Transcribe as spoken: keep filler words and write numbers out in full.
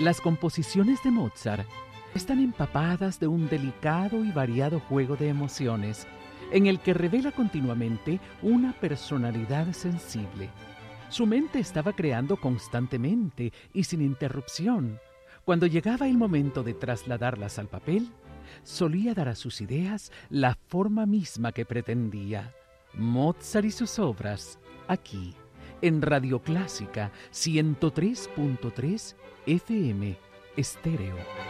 Las composiciones de Mozart están empapadas de un delicado y variado juego de emociones en el que revela continuamente una personalidad sensible. Su mente estaba creando constantemente y sin interrupción. Cuando llegaba el momento de trasladarlas al papel, solía dar a sus ideas la forma misma que pretendía. Mozart y sus obras, aquí, en Radio Clásica ciento tres punto tres F M Estéreo.